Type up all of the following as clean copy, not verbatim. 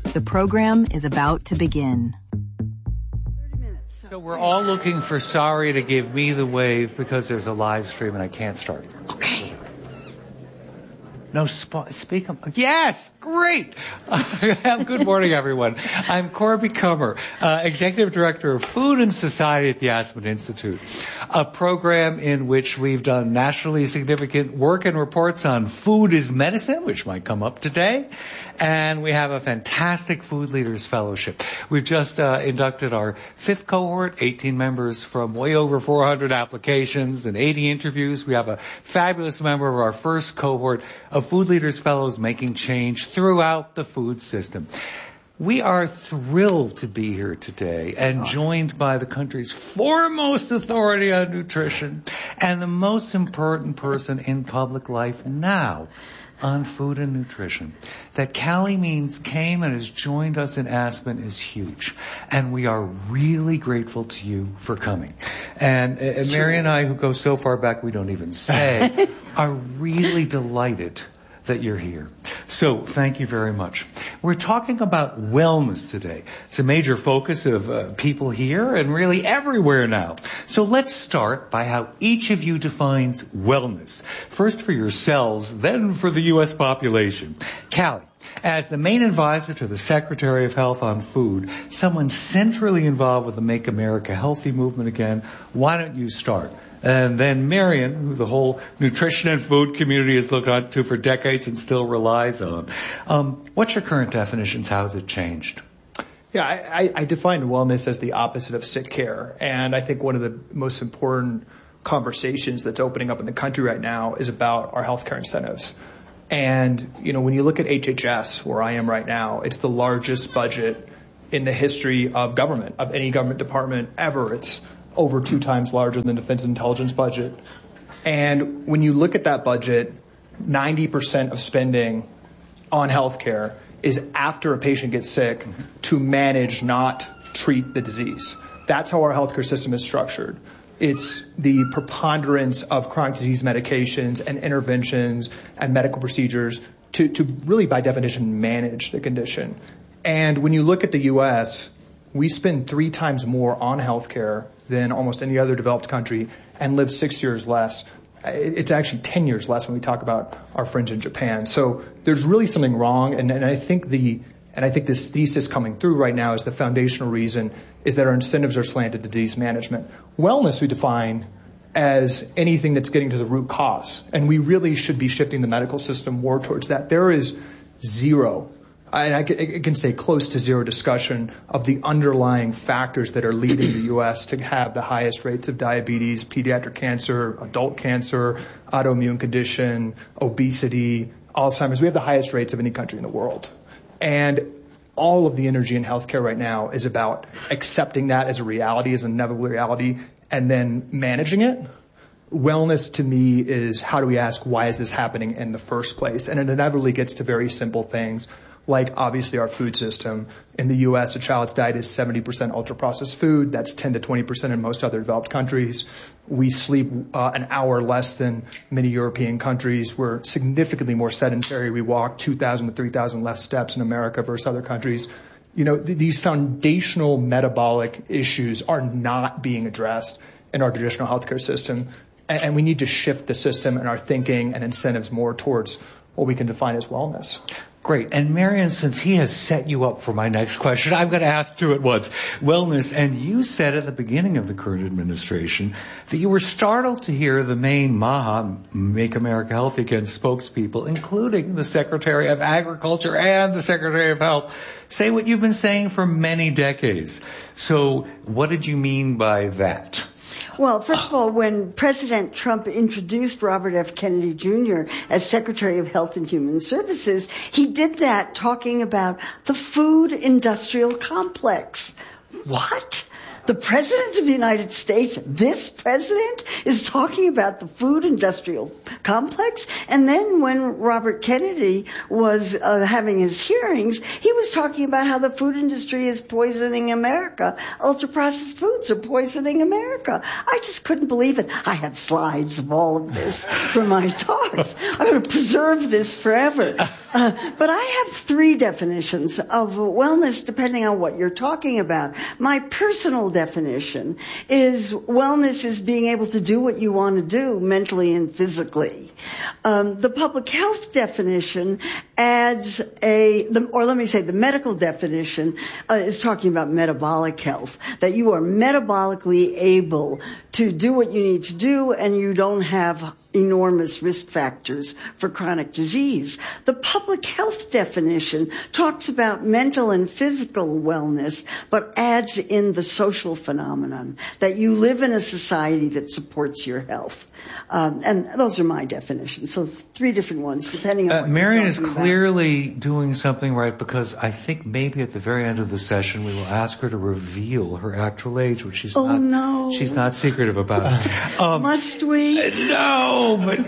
The program is about to begin. So we're all looking for Sari to give me the wave because there's a live stream and I can't start. Okay. No, speak up. Yes, great. Good morning, everyone. I'm Corby Kummer, Executive Director of Food and Society at the Aspen Institute, a program in which we've done nationally significant work and reports on food is medicine, which might come up today, and we have a fantastic Food Leaders Fellowship. We've just inducted our 5th cohort, 18 members from way over 400 applications and 80 interviews. We have a fabulous member of our first cohort of Food Leaders Fellows making change throughout the food system. We are thrilled to be here today and joined by the country's foremost authority on nutrition and the most important person in public life now on food and nutrition. That Callie Means came and has joined us in Aspen is huge. And we are really grateful to you for coming. And Mary and I, who go so far back we don't even say, are really delighted that you're here. So thank you very much. We're talking about wellness today. It's a major focus of people here and really everywhere now. So let's start by how each of you defines wellness. First for yourselves, then for the U.S. population. Callie, as the main advisor to the Secretary of Health on food, someone centrally involved with the Make America Healthy movement again, why don't you start? And then Marion, who the whole nutrition and food community has looked on to for decades and still relies on. What's your current definitions? How has it changed? Yeah, I define wellness as the opposite of sick care. And I think one of the most important conversations that's opening up in the country right now is about our healthcare incentives. And, you know, when you look at HHS, where I am right now, it's the largest budget in the history of government, of any government department ever. It's over 2 times larger than the Defense and Intelligence budget. And when you look at that budget, 90% of spending on healthcare is after a patient gets sick to manage, not treat the disease. That's how our healthcare system is structured. It's the preponderance of chronic disease medications and interventions and medical procedures to really, by definition, manage the condition. And when you look at the U.S., we spend 3 times more on healthcare than almost any other developed country and live 6 years less. It's actually 10 years less when we talk about our friends in Japan. So there's really something wrong, and I think this thesis coming through right now is the foundational reason is that our incentives are slanted to disease management. Wellness we define as anything that's getting to the root cause, and we really should be shifting the medical system more towards that. There is zero, and I can say close to zero discussion of the underlying factors that are leading the U.S. to have the highest rates of diabetes, pediatric cancer, adult cancer, autoimmune condition, obesity, Alzheimer's. We have the highest rates of any country in the world. And all of the energy in healthcare right now is about accepting that as a reality, as an inevitable reality, and then managing it. Wellness to me is how do we ask why is this happening in the first place? And it inevitably gets to very simple things like obviously our food system. In the U.S., a child's diet is 70% ultra-processed food. That's 10 to 20% in most other developed countries. We sleep an hour less than many European countries. We're significantly more sedentary. We walk 2,000 to 3,000 less steps in America versus other countries. You know, these foundational metabolic issues are not being addressed in our traditional healthcare system. And we need to shift the system and our thinking and incentives more towards what we can define as wellness. Great. And Marion, since he has set you up for my next question, I'm going to ask you at once. Wellness, and you said at the beginning of the current administration that you were startled to hear the main MAHA, Make America Healthy Again, spokespeople, including the Secretary of Agriculture and the Secretary of Health, say what you've been saying for many decades. So what did you mean by that? Well, first of all, when President Trump introduced Robert F. Kennedy Jr. as Secretary of Health and Human Services, he did that talking about the food industrial complex. What? The President of the United States, this president, is talking about the food industrial complex. And then when Robert Kennedy was having his hearings, he was talking about how the food industry is poisoning America. Ultra-processed foods are poisoning America. I just couldn't believe it. I have slides of all of this from my talks. I'm going to preserve this forever. But I have 3 definitions of wellness depending on what you're talking about. My personal definition is wellness is being able to do what you want to do mentally and physically. The public health definition adds the medical definition is talking about metabolic health, that you are metabolically able to do what you need to do and you don't have enormous risk factors for chronic disease. The public health definition talks about mental and physical wellness, but adds in the social phenomenon, that you live in a society that supports your health. And those are my definitions. So 3 different ones, depending on what Marion you're is talking clearly doing something right, because I think maybe at the very end of the session we will ask her to reveal her actual age, which she's she's not secretive about. Must we? No, but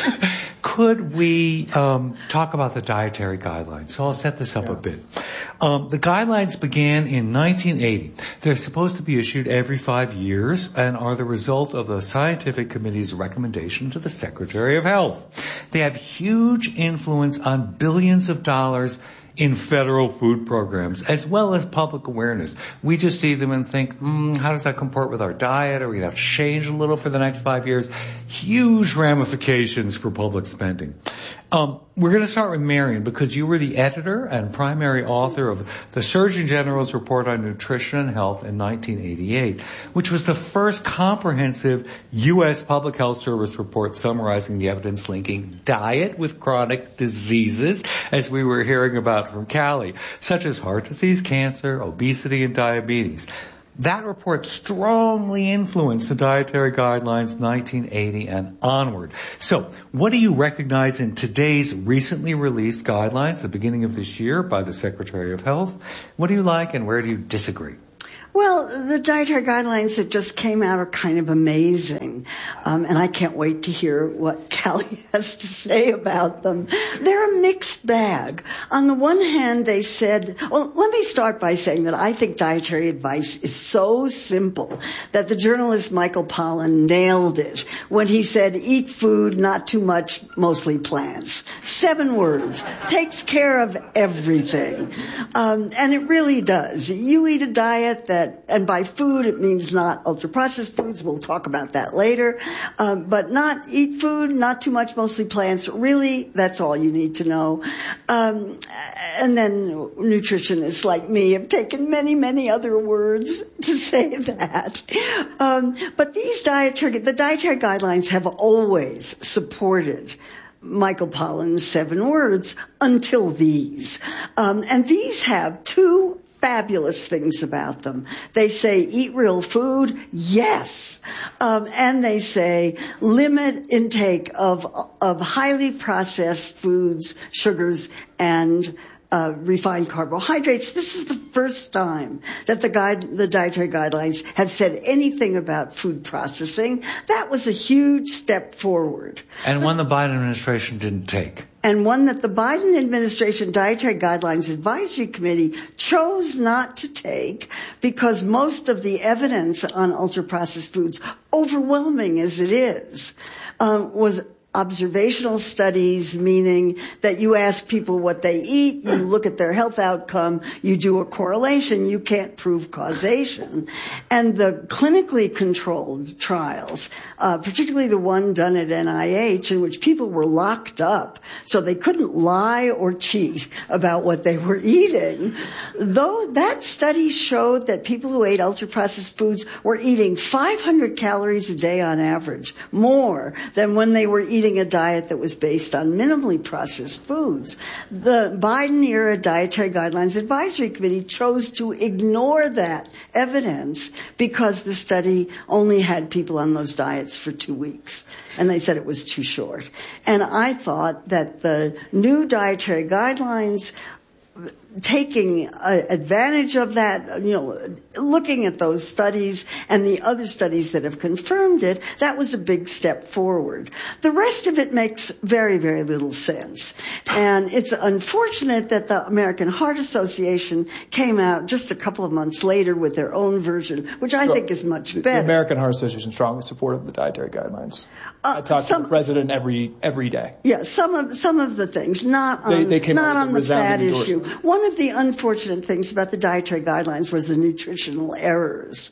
could we talk about the dietary guidelines? So I'll set this up a bit. The guidelines began in 1980. They're supposed to be issued every 5 years and are the result of the scientific committee's recommendation to the Secretary of Health. They have huge influence on billions of dollars in federal food programs, as well as public awareness. We just see them and think, how does that comport with our diet? Are we going to have to change a little for the next 5 years? Huge ramifications for public spending. We're going to start with Marion, because you were the editor and primary author of the Surgeon General's Report on Nutrition and Health in 1988, which was the first comprehensive U.S. Public Health Service report summarizing the evidence linking diet with chronic diseases, as we were hearing about from Callie, such as heart disease, cancer, obesity, and diabetes. That report strongly influenced the dietary guidelines 1980 and onward. So, what do you recognize in today's recently released guidelines, the beginning of this year by the Secretary of Health? What do you like and where do you disagree? Well, the dietary guidelines that just came out are kind of amazing. And I can't wait to hear what Callie has to say about them. They're a mixed bag. On the one hand, they said, well, let me start by saying that I think dietary advice is so simple that the journalist Michael Pollan nailed it when he said, eat food, not too much, mostly plants. 7 words. Takes care of everything. And it really does. You eat a diet that, and by food it means not ultra-processed foods, we'll talk about that later, but not eat food, not too much, mostly plants. Really, that's all you need to know. And then nutritionists like me have taken many, many other words to say that. But the dietary guidelines have always supported Michael Pollan's 7 words until these. And these have 2 fabulous things about them. They say eat real food, yes. And they say limit intake of highly processed foods, sugars, and refined carbohydrates. This is the first time that the dietary guidelines have said anything about food processing. That was a huge step forward. And one the Biden administration didn't take. And one that the Biden administration Dietary Guidelines Advisory Committee chose not to take because most of the evidence on ultra-processed foods, overwhelming as it is, was observational studies, meaning that you ask people what they eat, you look at their health outcome, you do a correlation, you can't prove causation. And the clinically controlled trials, particularly the one done at NIH in which people were locked up so they couldn't lie or cheat about what they were eating, though that study showed that people who ate ultra-processed foods were eating 500 calories a day on average, more than when they were eating a diet that was based on minimally processed foods. The Biden-era Dietary Guidelines Advisory Committee chose to ignore that evidence because the study only had people on those diets for 2 weeks. And they said it was too short. And I thought that the new dietary guidelines taking advantage of that, looking at those studies and the other studies that have confirmed it, that was a big step forward. The rest of it makes very, very little sense. And it's unfortunate that the American Heart Association came out just a couple of months later with their own version, which I think is much better. The American Heart Association strongly supported the dietary guidelines. I talk to the president every day. Yeah, some of the things, not on they came not out with on a the fat resounding issue. One of the unfortunate things about the dietary guidelines was the nutritional errors.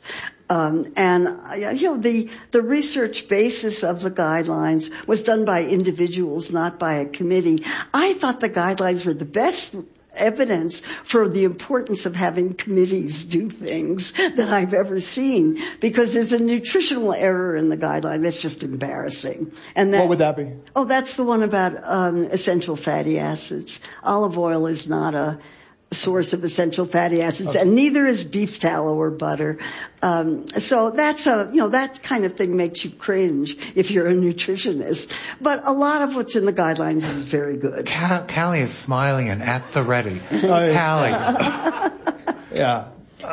The research basis of the guidelines was done by individuals, not by a committee. I thought the guidelines were the best evidence for the importance of having committees do things that I've ever seen, because there's a nutritional error in the guideline that's just embarrassing. And what would that be? Oh, that's the one about essential fatty acids. Olive oil is not a source of essential fatty acids, and neither is beef tallow or butter. So that's that kind of thing makes you cringe if you're a nutritionist. But a lot of what's in the guidelines is very good. Callie is smiling and at the ready. Callie. Yeah.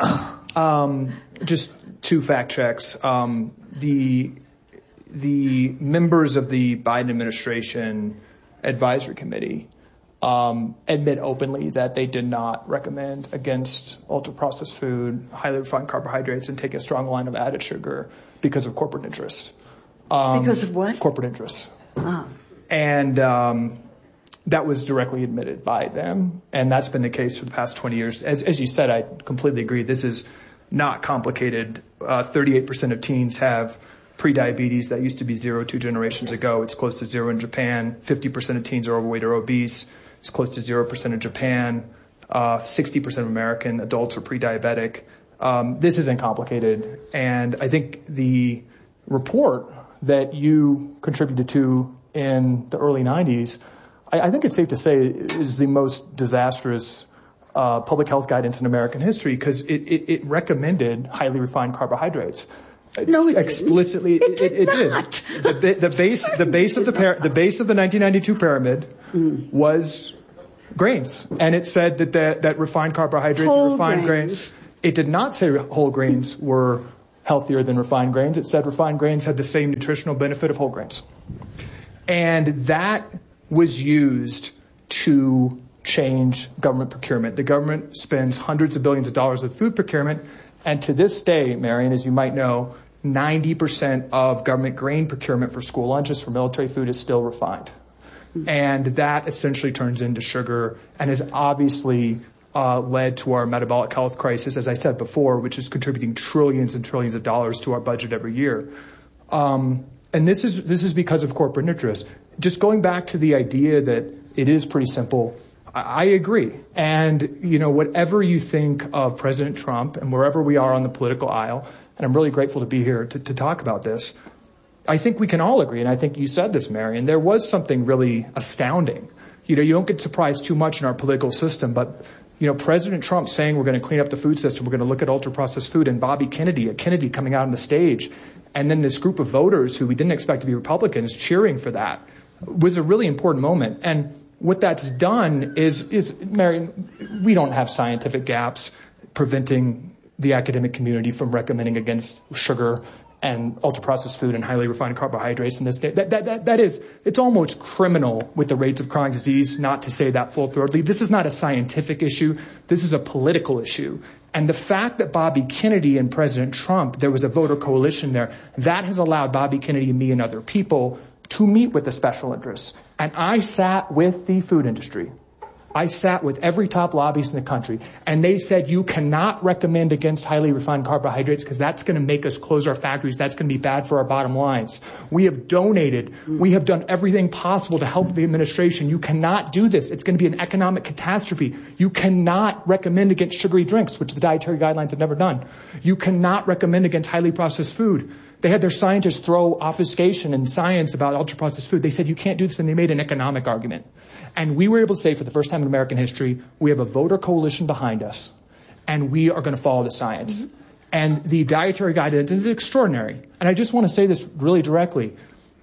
Just two fact checks. The members of the Biden administration advisory committee admit openly that they did not recommend against ultra-processed food, highly refined carbohydrates, and taking a strong line of added sugar because of corporate interests. Because of what? Corporate interests. Ah. And that was directly admitted by them, and that's been the case for the past 20 years. As you said, I completely agree. This is not complicated. 38% of teens have prediabetes. That used to be 0 2 generations ago. It's close to 0 in Japan. 50% of teens are overweight or obese. It's close to 0% in Japan. 60% of American adults are pre-diabetic. This isn't complicated. And I think the report that you contributed to in the early 90s, I think it's safe to say is the most disastrous public health guidance in American history, because it recommended highly refined carbohydrates. No, it explicitly didn't. It did not. The base of the 1992 pyramid was grains, and it said that refined carbohydrates and refined grains. It did not say whole grains were healthier than refined grains. It said refined grains had the same nutritional benefit of whole grains, and that was used to change government procurement. The government spends hundreds of billions of dollars with food procurement. And to this day, Marion, as you might know, 90% of government grain procurement for school lunches, for military food, is still refined. And that essentially turns into sugar and has obviously led to our metabolic health crisis, as I said before, which is contributing trillions and trillions of dollars to our budget every year. And this is because of corporate interests. Just going back to the idea that it is pretty simple, I agree. And, whatever you think of President Trump and wherever we are on the political aisle, and I'm really grateful to be here to talk about this, I think we can all agree, and I think you said this, Marion, there was something really astounding. You don't get surprised too much in our political system, but, President Trump saying we're going to clean up the food system, we're going to look at ultra-processed food, and Bobby Kennedy coming out on the stage, and then this group of voters who we didn't expect to be Republicans cheering for that was a really important moment. And what that's done is, Marion, we don't have scientific gaps preventing the academic community from recommending against sugar and ultra-processed food and highly refined carbohydrates in this day. It's almost criminal with the rates of chronic disease not to say that full-throatedly. This is not a scientific issue. This is a political issue. And the fact that Bobby Kennedy and President Trump, there was a voter coalition there, that has allowed Bobby Kennedy, me, and other people to meet with the special interests. And I sat with the food industry. I sat with every top lobbyist in the country, and they said you cannot recommend against highly refined carbohydrates because that's going to make us close our factories. That's going to be bad for our bottom lines. We have donated. We have done everything possible to help the administration. You cannot do this. It's going to be an economic catastrophe. You cannot recommend against sugary drinks, which the dietary guidelines have never done. You cannot recommend against highly processed food. They had their scientists throw obfuscation and science about ultra-processed food. They said, you can't do this, and they made an economic argument. And we were able to say, for the first time in American history, we have a voter coalition behind us, and we are going to follow the science. Mm-hmm. And the dietary guidance is extraordinary. And I just want to say this really directly.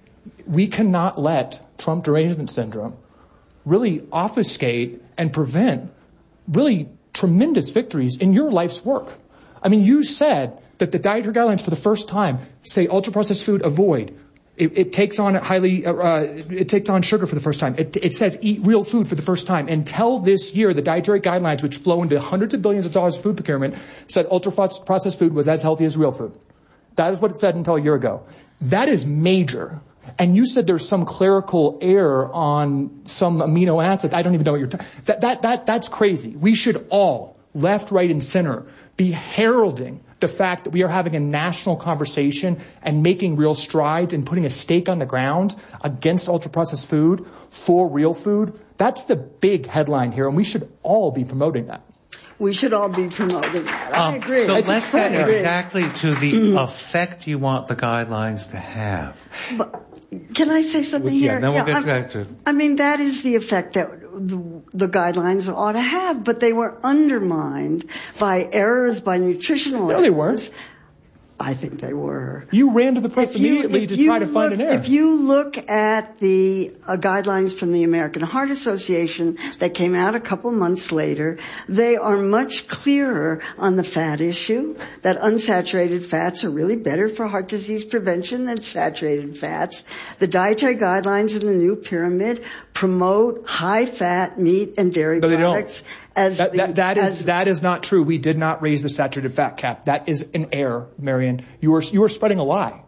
We cannot let Trump derangement syndrome really obfuscate and prevent really tremendous victories in your life's work. I mean, you said that the dietary guidelines for the first time say ultra-processed food, avoid. It takes on it takes on sugar for the first time. It says eat real food for the first time. Until this year, the dietary guidelines, which flow into hundreds of billions of dollars of food procurement, said ultra-processed food was as healthy as real food. That is what it said until a year ago. That is major. And you said there's some clerical error on some amino acid. I don't even know what you're talking. That's crazy. We should all, left, right, and center, be heralding the fact that we are having a national conversation and making real strides and putting a stake on the ground against ultra-processed food for real food. That's the big headline here, and we should all be promoting that. We should all be promoting that. I agree. So let's get exactly to the effect you want the guidelines to have. But can I say something here? Yeah, then we'll get back to... I mean, that is the effect that the guidelines ought to have, but they were undermined by errors, by nutritional errors. No, they weren't. I think they were. You ran to the press immediately to try to find an error. If you look at the guidelines from the American Heart Association that came out a couple months later, they are much clearer on the fat issue, that unsaturated fats are really better for heart disease prevention than saturated fats. The dietary guidelines in the new pyramid promote high-fat meat and dairy products. That is not true. We did not raise the saturated fat cap. That is an error, Marion. You are spreading a lie.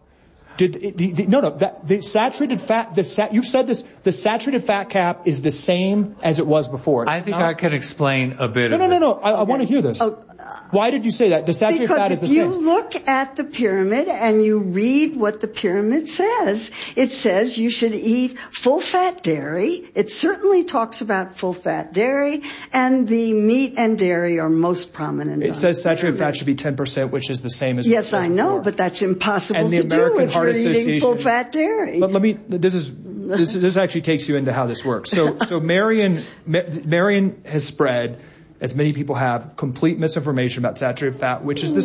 The saturated fat, you've said this, the saturated fat cap is the same as it was before. I think I can explain a bit of it. No. I want to hear this. Why did you say that? The saturated fat is the same. Because if you look at the pyramid and you read what the pyramid says, it says you should eat full-fat dairy. It certainly talks about full-fat dairy, and the meat and dairy are most prominent. It says saturated fat should be 10%, which is the same as. Yes, I know, but that's impossible to do if you're eating full-fat dairy. But this actually takes you into how this works. So Marion has spread, as many people have, complete misinformation about saturated fat, which is the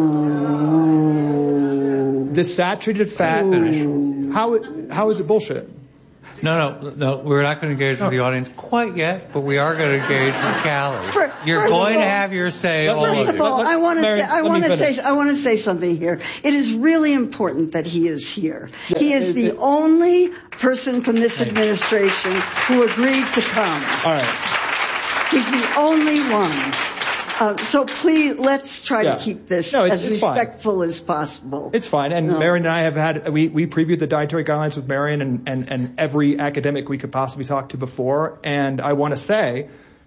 same. The saturated fat, how is it bullshit? No, we're not going to engage with the audience quite yet, but we are going to engage with Callie. You're going to have your say. First of all, I want to say something here. It is really important that he is here. Yeah, he is the only person from this administration who agreed to come. All right. He's the only one. So please, let's try to keep this as respectful as possible. It's fine. And Marion and I have we previewed the dietary guidelines with Marion and every academic we could possibly talk to before. And I want to say,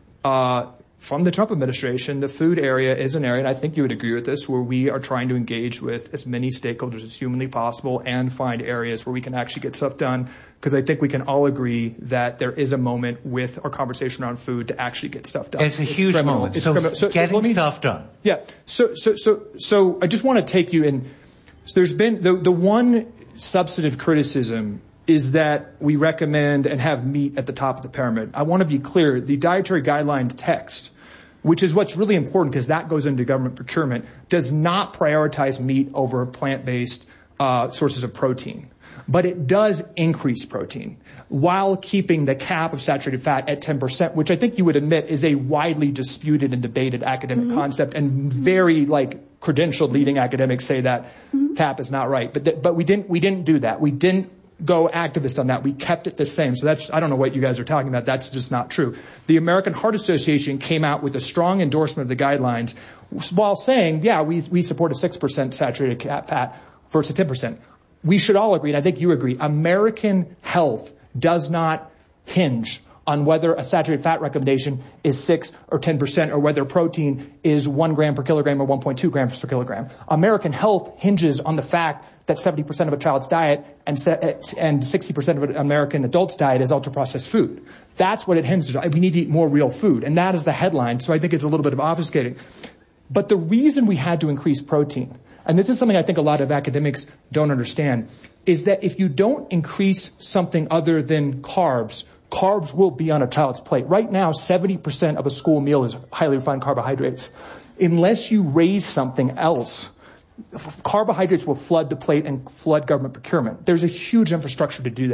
from the Trump administration, the food area is an area, and I think you would agree with this, where we are trying to engage with as many stakeholders as humanly possible and find areas where we can actually get stuff done. Because I think we can all agree that there is a moment with our conversation on food to actually get stuff done. It's a huge moment. So getting stuff done. Yeah. So I just want to take you in. So there's been the one substantive criticism is that we recommend and have meat at the top of the pyramid. I want to be clear. The dietary guideline text, which is what's really important because that goes into government procurement, does not prioritize meat over plant-based sources of protein. But it does increase protein while keeping the cap of saturated fat at 10%, which I think you would admit is a widely disputed and debated academic concept, and very credentialed leading academics say that cap is not right. But we didn't do that. We didn't go activist on that. We kept it the same. So I don't know what you guys are talking about. That's just not true. The American Heart Association came out with a strong endorsement of the guidelines while saying, we support a 6% saturated fat versus 10%. We should all agree, and I think you agree, American health does not hinge on whether a saturated fat recommendation is 6 or 10% or whether protein is 1 gram per kilogram or 1.2 grams per kilogram. American health hinges on the fact that 70% of a child's diet and 60% of an American adult's diet is ultra-processed food. That's what it hinges on. We need to eat more real food, and that is the headline, so I think it's a little bit of obfuscating. But the reason we had to increase protein, and this is something I think a lot of academics don't understand, is that if you don't increase something other than carbs will be on a child's plate. Right now, 70% of a school meal is highly refined carbohydrates. Unless you raise something else, carbohydrates will flood the plate and flood government procurement. There's a huge infrastructure to do that.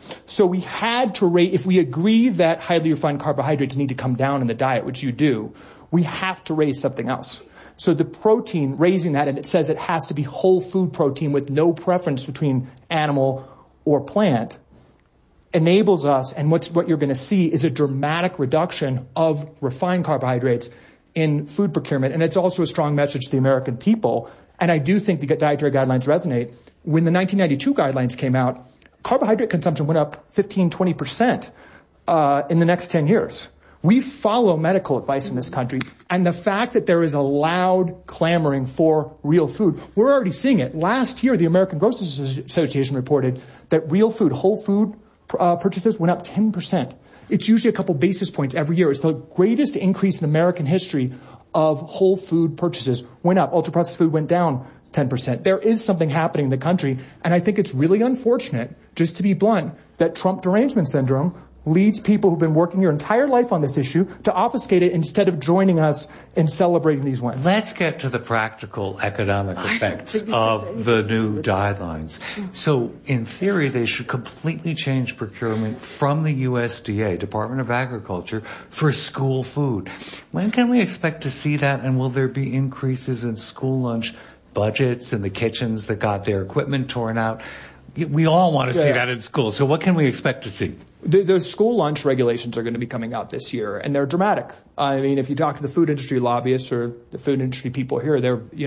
So we had to rate, if we agree that highly refined carbohydrates need to come down in the diet, which you do, we have to raise something else. So the protein, raising that, and it says it has to be whole food protein with no preference between animal or plant, enables us, and what you're going to see is a dramatic reduction of refined carbohydrates in food procurement. And it's also a strong message to the American people. And I do think the dietary guidelines resonate. When the 1992 guidelines came out, carbohydrate consumption went up 15-20% in the next 10 years. We follow medical advice in this country, and the fact that there is a loud clamoring for real food, we're already seeing it. Last year, the American Grocers Association reported that real food, whole food purchases went up 10%. It's usually a couple basis points every year. It's the greatest increase in American history of whole food purchases. Went up. Ultra-processed food went down 10%. There is something happening in the country, and I think it's really unfortunate, just to be blunt, that Trump derangement syndrome leads people who've been working their entire life on this issue to obfuscate it instead of joining us in celebrating these wins. Let's get to the practical economic effects of the new guidelines. So, in theory, they should completely change procurement from the USDA, Department of Agriculture, for school food. When can we expect to see that, and will there be increases in school lunch budgets and the kitchens that got their equipment torn out? We all want to see that in school. So what can we expect to see? The school lunch regulations are going to be coming out this year, and they're dramatic. I mean, if you talk to the food industry lobbyists or the food industry people here,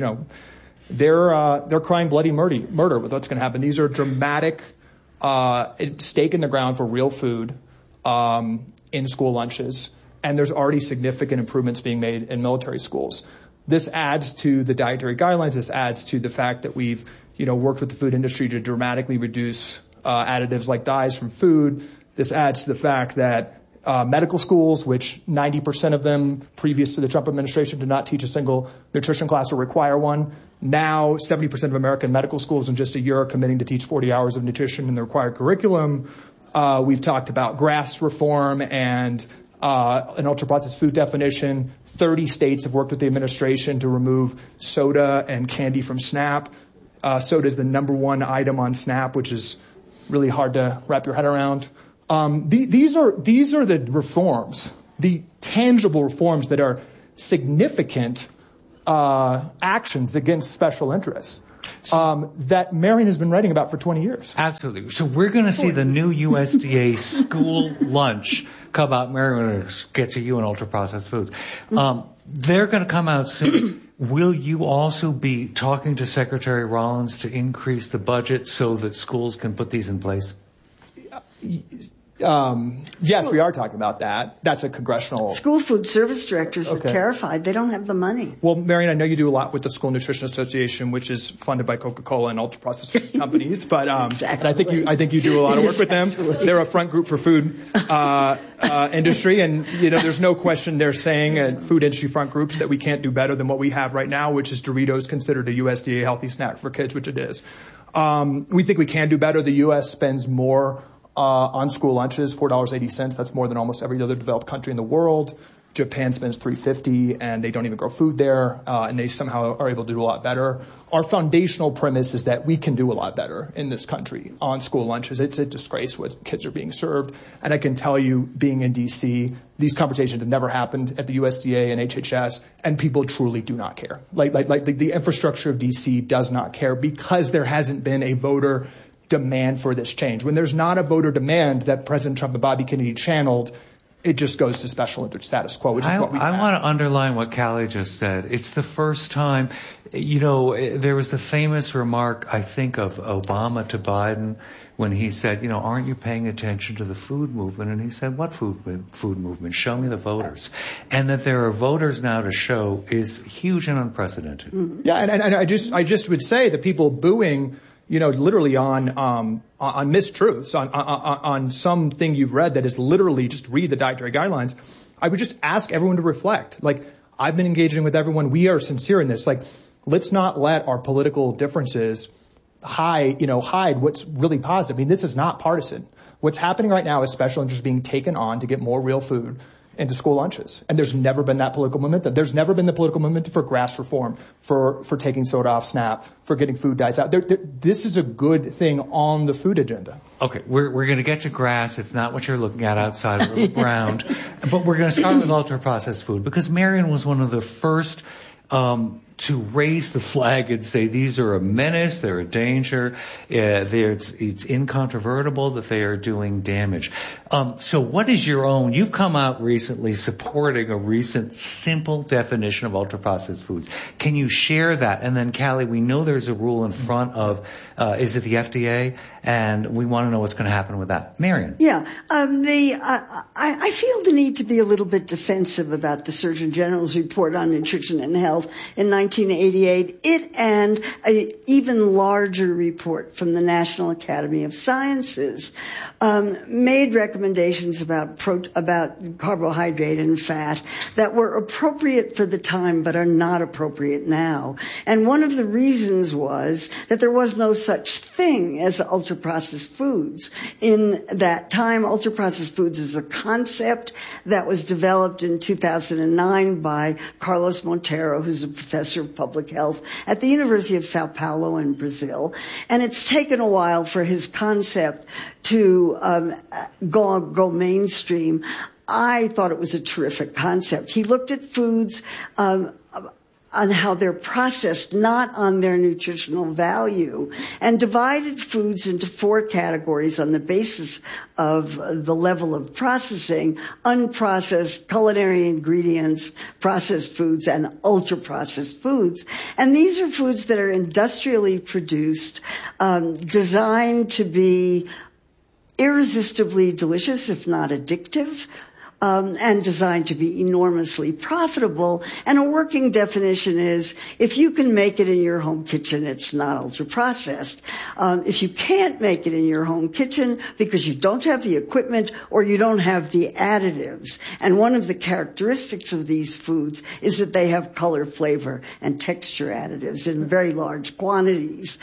they're crying bloody murder with what's going to happen. These are dramatic, stake in the ground for real food, in school lunches. And there's already significant improvements being made in military schools. This adds to the dietary guidelines. This adds to the fact that we've, worked with the food industry to dramatically reduce, additives like dyes from food. This adds to the fact that medical schools, which 90% of them previous to the Trump administration did not teach a single nutrition class or require one. Now 70% of American medical schools in just a year are committing to teach 40 hours of nutrition in the required curriculum. We've talked about GRAS reform and an ultra-processed food definition. 30 states have worked with the administration to remove soda and candy from SNAP. Soda is the number one item on SNAP, which is really hard to wrap your head around. These are the reforms, the tangible reforms that are significant actions against special interests that Marion has been writing about for 20 years. Absolutely. So we're going to see the new USDA school lunch come out. Marion, get to you in ultra-processed foods. They're going to come out soon. Will you also be talking to Secretary Rollins to increase the budget so that schools can put these in place? Yes, we are talking about that. That's a congressional... School food service directors are terrified. They don't have the money. Well, Marion, I know you do a lot with the School Nutrition Association, which is funded by Coca-Cola and ultra-processed food companies. But exactly. and I think you do a lot of work with them. They're a front group for food industry, and there's no question they're saying at food industry front groups that we can't do better than what we have right now, which is Doritos considered a USDA healthy snack for kids, which it is. We think we can do better. The U.S. spends more on school lunches, $4.80. That's more than almost every other developed country in the world. Japan spends $3.50, and they don't even grow food there, and they somehow are able to do a lot better. Our foundational premise is that we can do a lot better in this country on school lunches. It's a disgrace what kids are being served. And I can tell you, being in D.C., these conversations have never happened at the USDA and HHS, and people truly do not care. Like the infrastructure of D.C. does not care because there hasn't been a voter demand for this change. When there's not a voter demand that President Trump and Bobby Kennedy channeled, it just goes to special interest status quo, which is what we have. I want to underline what Callie just said. It's the first time, there was the famous remark, I think, of Obama to Biden when he said, aren't you paying attention to the food movement? And he said, what food movement? Show me the voters. And that there are voters now to show is huge and unprecedented. Mm-hmm. Yeah, and I just would say that people booing, literally on mistruths, on something you've read that is literally just read the dietary guidelines. I would just ask everyone to reflect. I've been engaging with everyone. We are sincere in this. Let's not let our political differences hide what's really positive. I mean, this is not partisan. What's happening right now is special interest being taken on to get more real food. into school lunches. And there's never been that political momentum. There's never been the political momentum for grass reform, for taking soda off SNAP, for getting food dyes out. This is a good thing on the food agenda. Okay, we're going to get to grass. It's not what you're looking at outside of the ground. But we're going to start with ultra-processed food because Marion was one of the first to raise the flag and say these are a menace, they're a danger, it's incontrovertible that they are doing damage. So what is your own, you've come out recently supporting a recent simple definition of ultra-processed foods. Can you share that? And then Callie, we know there's a rule in front of, is it the FDA? And we want to know what's going to happen with that. Marion. Yeah, I feel the need to be a little bit defensive about the Surgeon General's report on nutrition and health in 1988. It and an even larger report from the National Academy of Sciences made recommendations about carbohydrate and fat that were appropriate for the time but are not appropriate now. And one of the reasons was that there was no such thing as ultra-processed foods. In that time, ultra-processed foods is a concept that was developed in 2009 by Carlos Monteiro, who's a professor of public health at the University of Sao Paulo in Brazil. And it's taken a while for his concept to go mainstream. I thought it was a terrific concept. He looked at foods on how they're processed, not on their nutritional value, and divided foods into 4 categories on the basis of the level of processing: unprocessed, culinary ingredients, processed foods, and ultra-processed foods. And these are foods that are industrially produced, designed to be irresistibly delicious, if not addictive, and designed to be enormously profitable. And a working definition is, if you can make it in your home kitchen, it's not ultra-processed. If you can't make it in your home kitchen because you don't have the equipment or you don't have the additives, and one of the characteristics of these foods is that they have color, flavor, and texture additives in very large quantities,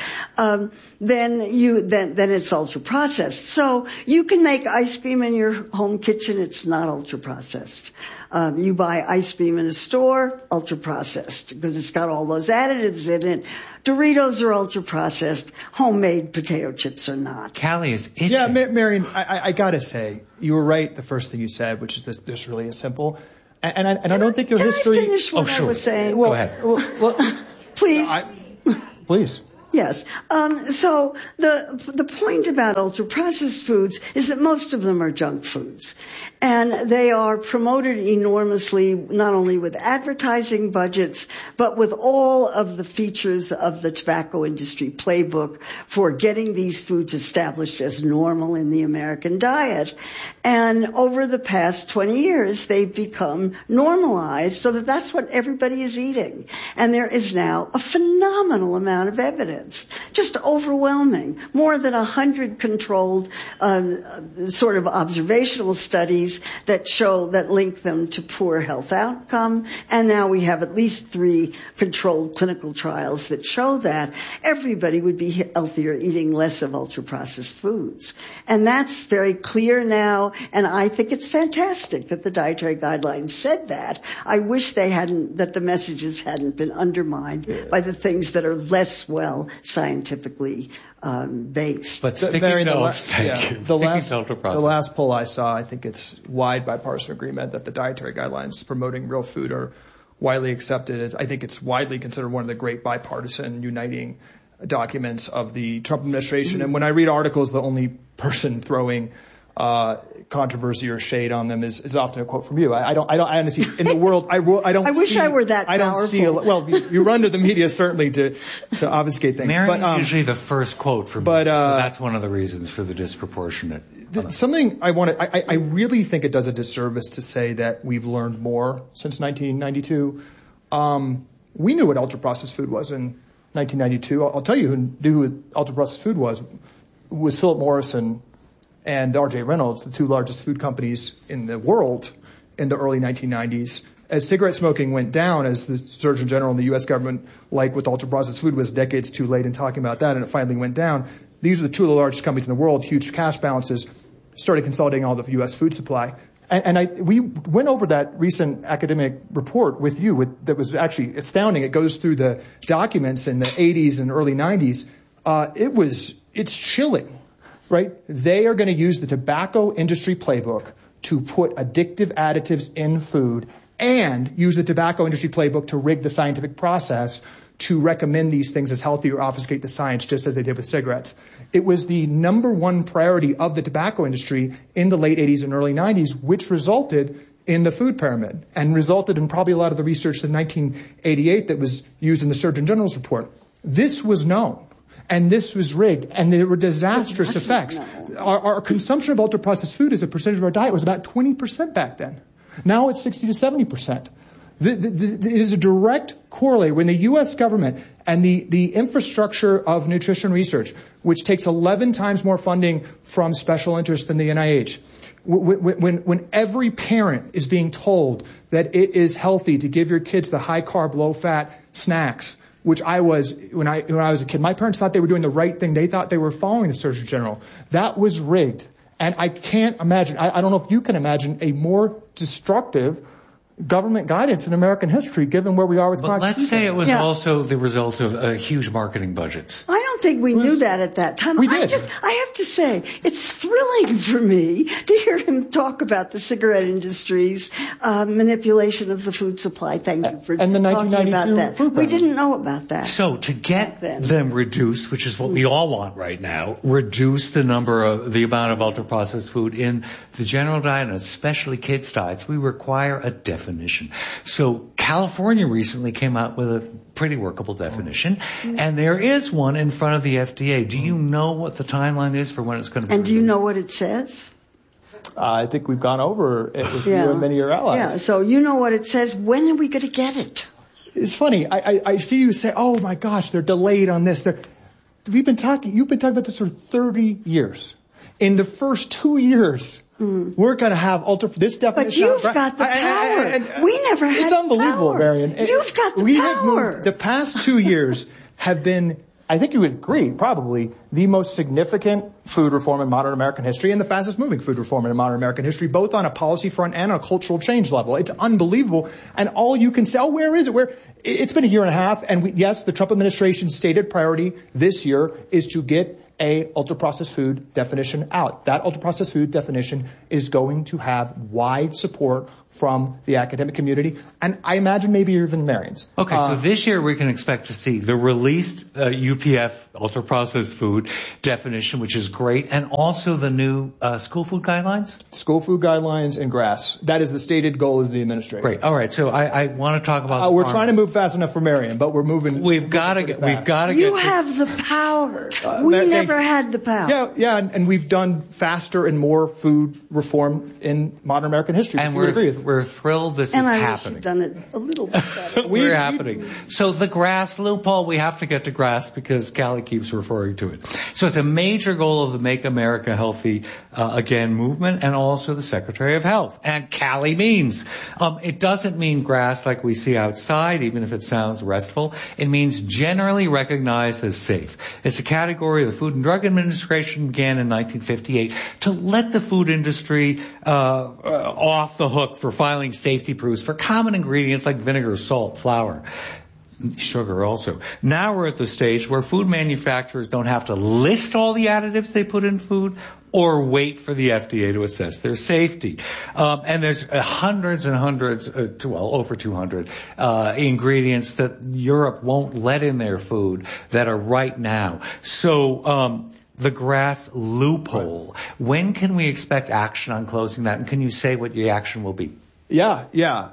then it's ultra-processed. So you can make ice cream in your home kitchen, it's not ultra-processed. You buy ice cream in a store, ultra-processed, because it's got all those additives in it. Doritos are ultra-processed. Homemade potato chips are not. Callie is itching. Yeah, Marion, I gotta say, you were right the first thing you said, which is this really is simple. And I don't think your history... Can I finish what I was saying? Go ahead. Well, please. Please. Yes. So the point about ultra-processed foods is that most of them are junk foods. And they are promoted enormously, not only with advertising budgets, but with all of the features of the tobacco industry playbook for getting these foods established as normal in the American diet. And over the past 20 years, they've become normalized so that that's what everybody is eating. And there is now a phenomenal amount of evidence, just overwhelming. More than 100 controlled sort of observational studies that link them to poor health outcome. And now we have at least 3 controlled clinical trials that show that everybody would be healthier eating less of ultra-processed foods. And that's very clear now. And I think it's fantastic that the dietary guidelines said that. I wish that the messages hadn't been undermined by the things that are less well scientifically based. But the last poll I saw, I think it's wide bipartisan agreement that the dietary guidelines promoting real food are widely accepted. I think it's widely considered one of the great bipartisan uniting documents of the Trump administration. Mm-hmm. And when I read articles, the only person throwing controversy or shade on them is often a quote from you. I honestly, in the world, I wish I were that powerful. I don't see well, you run to the media certainly to obfuscate things. Marion's usually the first quote from me, so that's one of the reasons for the disproportionate. Something I really think it does a disservice to say that we've learned more since 1992. We knew what ultra-processed food was in 1992. I'll tell you who knew what ultra-processed food was Philip Morris and R.J. Reynolds, the 2 largest food companies in the world in the early 1990s. As cigarette smoking went down, as the Surgeon General and the U.S. government, like with ultra-processed food, was decades too late in talking about that, and it finally went down. These are the 2 of the largest companies in the world, huge cash balances, started consolidating all the U.S. food supply. We went over that recent academic report with you that was actually astounding. It goes through the documents in the 80s and early 90s. It's chilling, right? They are going to use the tobacco industry playbook to put addictive additives in food and use the tobacco industry playbook to rig the scientific process to recommend these things as healthy or obfuscate the science, just as they did with cigarettes. It was the number one priority of the tobacco industry in the late 80s and early 90s, which resulted in the food pyramid and resulted in probably a lot of the research in 1988 that was used in the Surgeon General's report. This was known, and this was rigged, and there were disastrous effects. Our consumption of ultra-processed food as a percentage of our diet was about 20% back then. Now it's 60 to 70%. It is a direct correlate when the U.S. government and the infrastructure of nutrition research, which takes 11 times more funding from special interests than the NIH, when every parent is being told that it is healthy to give your kids the high-carb, low-fat snacks, which I was, when I was a kid, my parents thought they were doing the right thing. They thought they were following the Surgeon General. That was rigged. And I can't imagine, I don't know if you can imagine a more destructive government guidance in American history, given where we are with chronic disease. Let's say it was also the result of huge marketing budgets. I don't think we knew that at that time. We did. I have to say, it's thrilling for me to hear him talk about the cigarette industry's manipulation of the food supply. Thank you for and the talking about 1992 that. food We pyramid. didn't know about that. So to get them reduced, which is what we all want right now, reduce the amount of ultra-processed food in the general diet, and especially kids' diets, we require a definition. So California recently came out with a pretty workable definition, and there is one in front of the FDA. Do you know what the timeline is for when it's going to be And do you released? know what it says? I think we've gone over it with you and many of your allies. Yeah, so you know what it says. When are we going to get it? It's funny. I see you say, oh my gosh, they're delayed on this. You've been talking about this for 30 years. In the first 2 years, we're going to have this definition. But you've got the power. We never had It's unbelievable, power. Marion. You've got the power. The past 2 years have been, I think you would agree, probably the most significant food reform in modern American history and the fastest moving food reform in modern American history, both on a policy front and on a cultural change level. It's unbelievable. And all you can say, where is it? It's been a year and a half. And yes, the Trump administration's stated priority this year is to get a ultra-processed food definition out. That ultra-processed food definition is going to have wide support from the academic community, and I imagine maybe even Marion's. Okay, so this year we can expect to see the released UPF, ultra-processed food definition, which is great, and also the new school food guidelines? School food guidelines and GRAS. That is the stated goal of the administration. Great. All right, so I want to talk about we're trying to move fast enough for Marion, but we're moving. We've got to get. You have the power. We never had the power. Yeah, and we've done faster and more food reform in modern American history. And we're thrilled this is happening. I wish you'd done it a little bit better. We're happening. So the GRAS loophole, we have to get to GRAS because Callie keeps referring to it. So it's a major goal of the Make America Healthy Again movement and also the Secretary of Health. And Callie means, it doesn't mean GRAS like we see outside, even if it sounds restful. It means generally recognized as safe. It's a category the Food and Drug Administration began in 1958 to let the food industry off the hook for filing safety proofs for common ingredients like vinegar, salt, flour, sugar also. Now we're at the stage where food manufacturers don't have to list all the additives they put in food or wait for the FDA to assess their safety. And there's hundreds and hundreds, over 200 ingredients that Europe won't let in their food that are right now. So the GRAS loophole, when can we expect action on closing that? And can you say what the action will be? Yeah.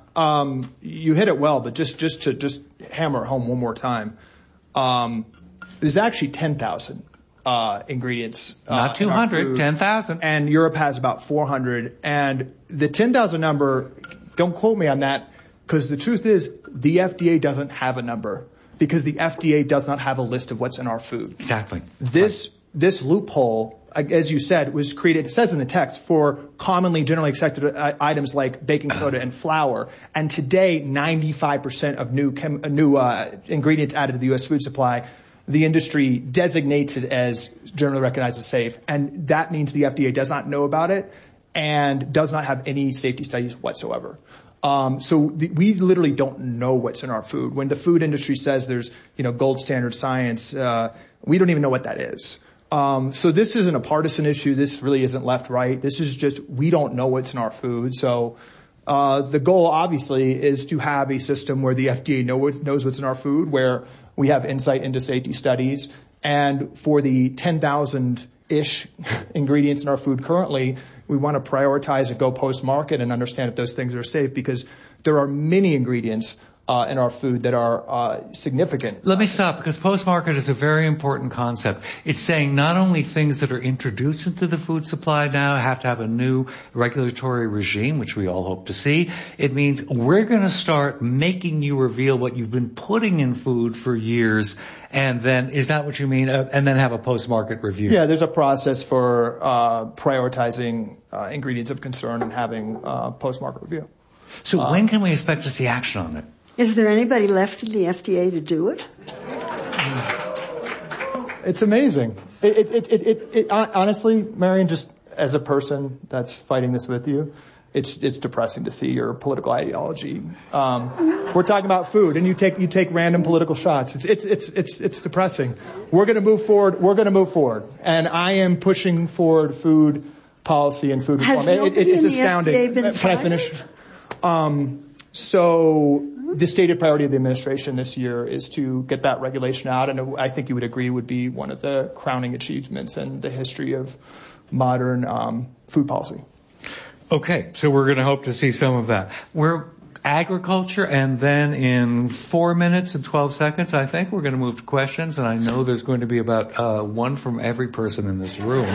You hit it well, but just to hammer it home one more time, there's actually 10,000 ingredients. Not 200, 10,000. And Europe has about 400. And the 10,000 number, don't quote me on that, because the truth is the FDA doesn't have a number, because the FDA does not have a list of what's in our food. Exactly. This loophole, as you said, was created, it says in the text, for commonly generally accepted items like baking soda and flour. And today, 95% of new ingredients added to the U.S. food supply, the industry designates it as generally recognized as safe. And that means the FDA does not know about it. and does not have any safety studies whatsoever. We literally don't know what's in our food. When the food industry says there's, gold standard science, we don't even know what that is. So this isn't a partisan issue. This really isn't left-right. This is just, we don't know what's in our food. So, the goal obviously is to have a system where the FDA knows what's in our food, where we have insight into safety studies. And for the 10,000-ish ingredients in our food currently, we want to prioritize and go post-market and understand if those things are safe, because there are many ingredients in our food that are significant. Let me stop, because post-market is a very important concept. It's saying not only things that are introduced into the food supply now have to have a new regulatory regime, which we all hope to see. It means we're going to start making you reveal what you've been putting in food for years, and then, is that what you mean? And then have a post-market review. Yeah, there's a process for prioritizing ingredients of concern and having post-market review. So when can we expect to see action on it? Is there anybody left in the FDA to do it? It's amazing. It honestly, Marion, just as a person that's fighting this with you, it's depressing to see your political ideology. We're talking about food, and you take random political shots. It's depressing. We're going to move forward. And I am pushing forward food policy and food reform. It's astounding. Can I finish? So the stated priority of the administration this year is to get that regulation out, and I think you would agree would be one of the crowning achievements in the history of modern food policy. Okay, so we're going to hope to see some of that. We're agriculture, and then in 4 minutes and 12 seconds, I think, we're going to move to questions, and I know there's going to be about one from every person in this room.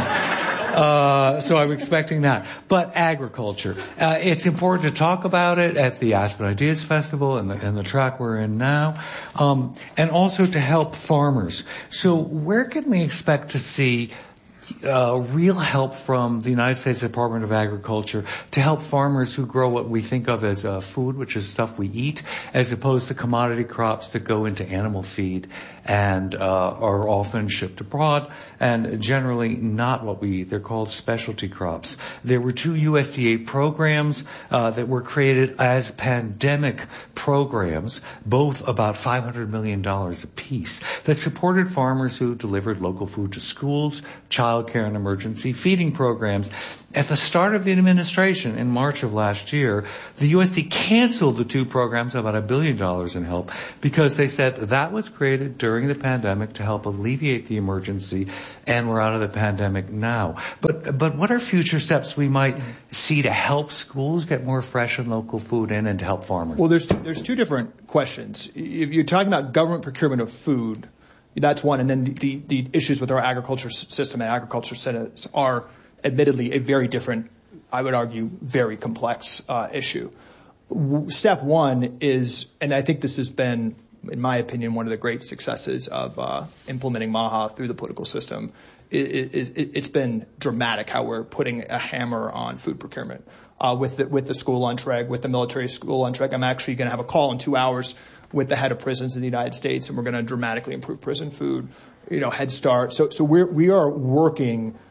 So I'm expecting that. But agriculture, it's important to talk about it at the Aspen Ideas Festival and the track we're in now, and also to help farmers. So where can we expect to see real help from the United States Department of Agriculture to help farmers who grow what we think of as food, which is stuff we eat, as opposed to commodity crops that go into animal feed and are often shipped abroad and generally not what we eat. They're called specialty crops. There were 2 USDA programs that were created as pandemic programs, both about $500 million apiece, that supported farmers who delivered local food to schools, child care, and emergency feeding programs. At the start of the administration in March of last year, the USDA canceled the 2 programs, about $1 billion in help, because they said that was created during the pandemic to help alleviate the emergency, and we're out of the pandemic now. But what are future steps we might see to help schools get more fresh and local food in, and to help farmers? Well, there's 2 different questions. If you're talking about government procurement of food, that's one, and then the issues with our agriculture system and agriculture centers are admittedly a very different, I would argue, very complex issue. Step 1 is, and I think this has been, in my opinion, one of the great successes of implementing MAHA through the political system. It's been dramatic how we're putting a hammer on food procurement with the school lunch reg, with the military school lunch reg. I'm actually going to have a call in 2 hours with the head of prisons in the United States, and we're going to dramatically improve prison food, Head Start. So we are working